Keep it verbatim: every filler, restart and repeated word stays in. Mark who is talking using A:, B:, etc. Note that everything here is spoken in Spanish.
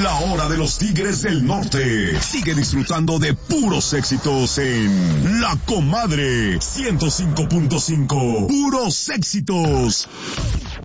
A: La hora de los Tigres del Norte. Sigue disfrutando de puros éxitos en La Comadre ciento cinco punto cinco. Puros éxitos.